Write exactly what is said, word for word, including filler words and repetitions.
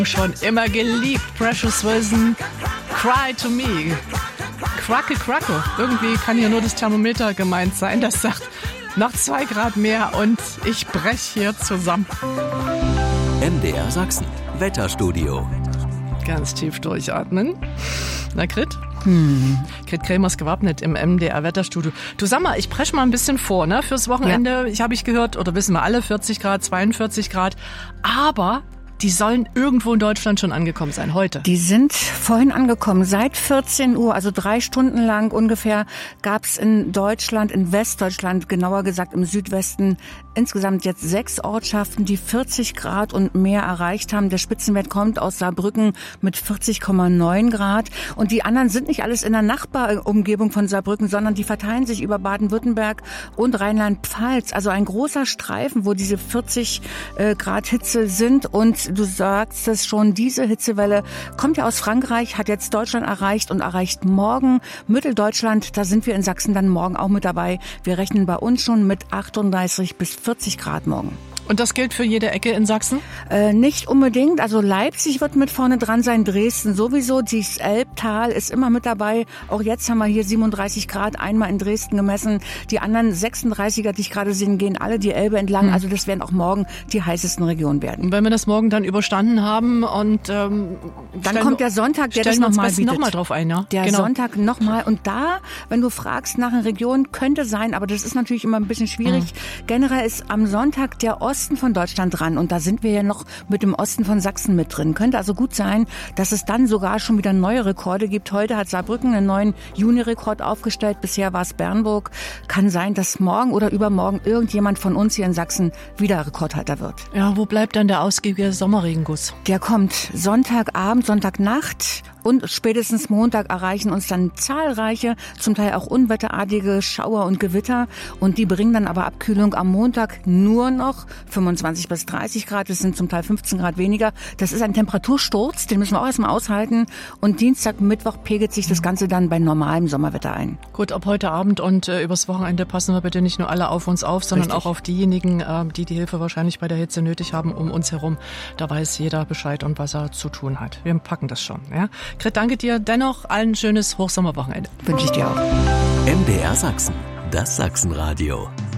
Schon immer geliebt. Precious Wilson, Cry to Me. Kracke, kracke. Irgendwie kann hier nur das Thermometer gemeint sein. Das sagt noch zwei Grad mehr und ich brech hier zusammen. M D R Sachsen, Wetterstudio. Ganz tief durchatmen. Na, Grit? Hm. Grit Krämer ist gewappnet im M D R Wetterstudio. Du, sag mal, ich presche mal ein bisschen vor, ne, fürs Wochenende. Ja. Ich habe ich gehört, oder wissen wir alle, vierzig Grad, zweiundvierzig Grad. Aber die sollen irgendwo in Deutschland schon angekommen sein, heute. Die sind vorhin angekommen. Seit vierzehn Uhr, also drei Stunden lang ungefähr, gab es in Deutschland, in Westdeutschland, genauer gesagt im Südwesten, insgesamt jetzt sechs Ortschaften, die vierzig Grad und mehr erreicht haben. Der Spitzenwert kommt aus Saarbrücken mit vierzig Komma neun Grad. Und die anderen sind nicht alles in der Nachbarumgebung von Saarbrücken, sondern die verteilen sich über Baden-Württemberg und Rheinland-Pfalz. Also ein großer Streifen, wo diese vierzig Grad Hitze sind. Und du sagst es schon, diese Hitzewelle kommt ja aus Frankreich, hat jetzt Deutschland erreicht und erreicht morgen Mitteldeutschland. Da sind wir in Sachsen dann morgen auch mit dabei. Wir rechnen bei uns schon mit achtunddreißig bis vierzig Grad morgen. Und das gilt für jede Ecke in Sachsen? Äh, nicht unbedingt. Also Leipzig wird mit vorne dran sein, Dresden sowieso. Das Elbtal ist immer mit dabei. Auch jetzt haben wir hier siebenunddreißig Grad einmal in Dresden gemessen. Die anderen sechsunddreißiger, die ich gerade sehe, gehen alle die Elbe entlang. Hm. Also das werden auch morgen die heißesten Regionen werden. Und wenn wir das morgen dann überstanden haben und ähm, dann kommt der Sonntag, der das nochmal bietet. Noch mal drauf ein, ja? Der genau. Sonntag nochmal. Und da, wenn du fragst nach einer Region, könnte sein, aber das ist natürlich immer ein bisschen schwierig. Hm. Generell ist am Sonntag der Osten von Deutschland dran und da sind wir ja noch mit dem Osten von Sachsen mit drin. Könnte also gut sein, dass es dann sogar schon wieder neue Rekorde gibt. Heute hat Saarbrücken einen neuen Juni-Rekord aufgestellt. Bisher war es Bernburg. Kann sein, dass morgen oder übermorgen irgendjemand von uns hier in Sachsen wieder Rekordhalter wird. Ja, wo bleibt dann der ausgiebige Sommerregenguss? Der kommt Sonntagabend, Sonntagnacht. Und spätestens Montag erreichen uns dann zahlreiche, zum Teil auch unwetterartige Schauer und Gewitter. Und die bringen dann aber Abkühlung am Montag nur noch fünfundzwanzig bis dreißig Grad. Das sind zum Teil fünfzehn Grad weniger. Das ist ein Temperatursturz, den müssen wir auch erstmal aushalten. Und Dienstag, Mittwoch pegelt sich das Ganze dann bei normalem Sommerwetter ein. Gut, ab heute Abend und äh, übers Wochenende passen wir bitte nicht nur alle auf uns auf, sondern Richtig. auch auf diejenigen, äh, die die Hilfe wahrscheinlich bei der Hitze nötig haben um uns herum. Da weiß jeder Bescheid und was er zu tun hat. Wir packen das schon, ja. Grit, danke dir. Dennoch allen schönes Hochsommerwochenende. Wünsche ich dir auch. M D R Sachsen, das Sachsenradio.